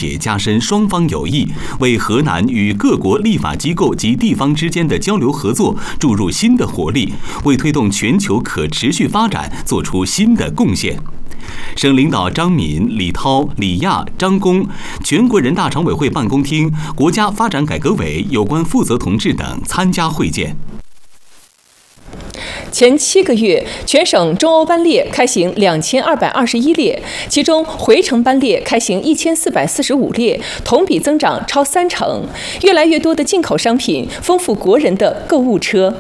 解，加深双方友谊，为河南与各国立法机构及地方之间的交流合作注入新的活力，为推动全球可持续发展做出新的贡献。省领导张敏、李涛、李亚、张公，全国人大常委会办公厅、国家发展改革委有关负责同志等参加会见。 前7个月，全省中欧班列开行2221列，其中回程班列开行1445列，同比增长超30%。越来越多的进口商品丰富国人的购物车。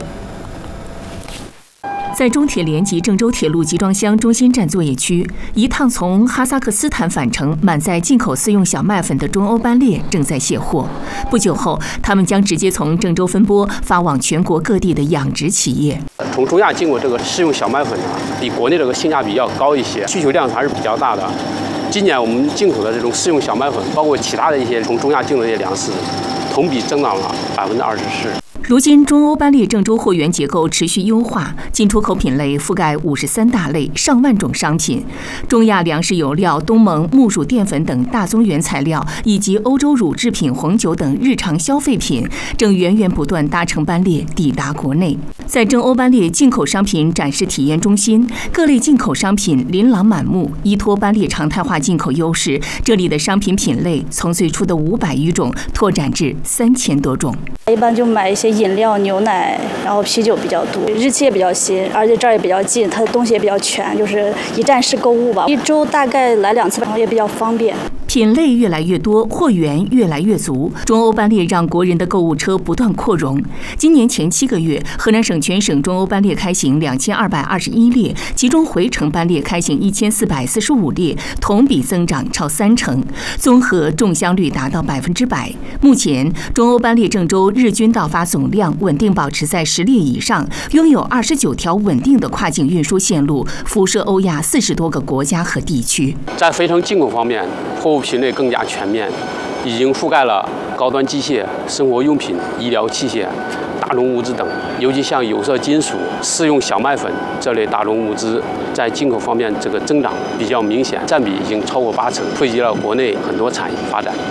在中铁联集郑州铁路集装箱中心站作业区，一趟从哈萨克斯坦返程满载进口私用小麦粉的中欧班列正在卸货。不久后，他们将直接从郑州分拨发往全国各地的养殖企业。 从中亚进口这个食用小麦粉比国内这个性价比要高一些，需求量还是比较大的。今年我们进口的这种食用小麦粉，包括其他的一些从中亚进口的一些粮食，同比增长了24%。 如今，中欧班列郑州货源结构持续优化，进出口品类覆盖53大类，上万种商品。中亚粮食油料、东盟木薯淀粉等大宗原材料，以及欧洲乳制品、红酒等日常消费品，正源源不断搭乘班列抵达国内。在郑欧班列进口商品展示体验中心，各类进口商品琳琅满目。依托班列常态化进口优势，这里的商品品类从最初的500余种拓展至3000多种。 一般就买一些饮料、牛奶，然后啤酒比较多，日期也比较新，而且这儿也比较近，它的东西也比较全，就是一站式购物吧。1周大概来2次，然后也比较方便。 品类越来越多，货源越来越足，中欧班列让国人的购物车不断扩容。今年前7个月，河南省全省中欧班列开行2221列，其中回程班列开行1445列，同比增长超30%，综合中箱率达到100%。目前，中欧班列郑州日均到发总量稳定保持在10列以上，拥有29条稳定的跨境运输线路，辐射欧亚40多个国家和地区。 在非城进口方面，货物品类更加全面，已经覆盖了高端机械、生活用品、医疗器械、大宗物资等。尤其像有色金属、食用小麦粉这类大宗物资，在进口方面这个增长比较明显，占比已经超过80%，惠及了国内很多产业发展。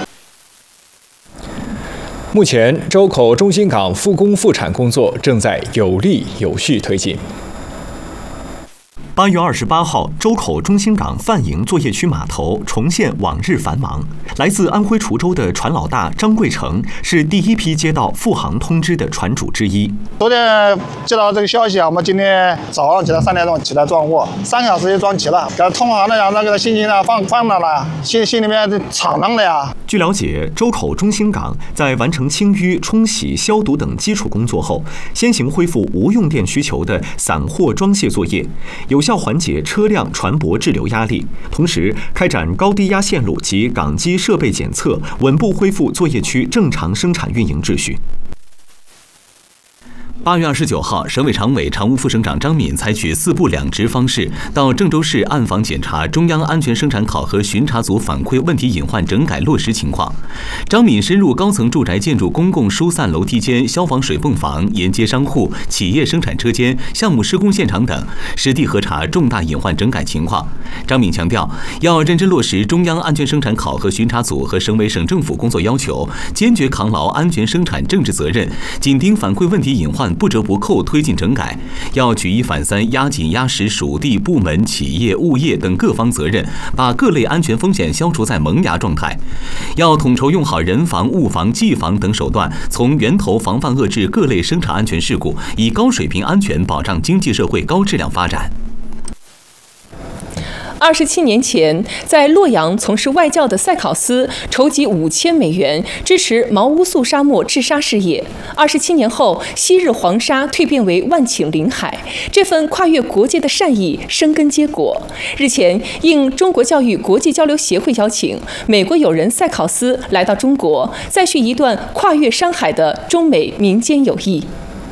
目前，周口中心港复工复产工作正在有力有序推进。 8月28号，周口中心港范营作业区码头重现往日繁忙。来自安徽滁州的船老大张贵成是第一批接到复航通知的船主之一。 昨天接到这个消息啊，我们今天早上起来3点钟起来装货，3小时就装齐了。给他通航的呀，那个心情呢放了，心里面敞亮的呀。 据了解，周口中心港在完成清淤、冲洗、消毒等基础工作后，先行恢复无用电需求的散货装卸作业，有效缓解车辆船舶滞留压力，同时开展高低压线路及港机设备检测，稳步恢复作业区正常生产运营秩序。 8月29号，省委常委、常务副省长张敏采取4部2值方式到郑州市暗访检查中央安全生产考核巡查组反馈问题隐患整改落实情况。张敏深入高层住宅建筑公共疏散楼梯间、消防水泵房、沿街商户、企业生产车间、项目施工现场等，实地核查重大隐患整改情况。张敏强调，要认真落实中央安全生产考核巡查组和省委省政府工作要求，坚决扛牢安全生产政治责任，紧盯反馈问题隐患不折不扣推进整改，要举一反三，压紧压实属地、部门、企业、物业等各方责任，把各类安全风险消除在萌芽状态。要统筹用好人防、物防、技防等手段，从源头防范遏制各类生产安全事故，以高水平安全保障经济社会高质量发展。 27年前，在洛阳从事外教的塞考斯筹集5000美元，支持毛乌素沙漠治沙事业。27年后，昔日黄沙蜕变为万顷林海，这份跨越国界的善意生根结果。日前，应中国教育国际交流协会邀请，美国友人塞考斯来到中国，再续一段跨越山海的中美民间友谊。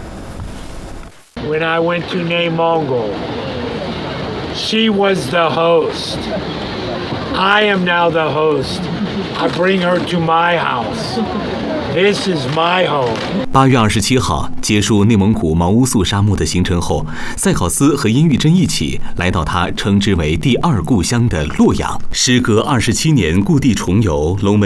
When I went to内蒙古, she was the host. I am now the host. I bring her to my house. This is my home. 8月27号，结束内蒙古毛乌素沙漠的行程后，塞考斯和殷玉珍一起来到他称之为第2故乡的洛阳。时隔27年故地重游，龙门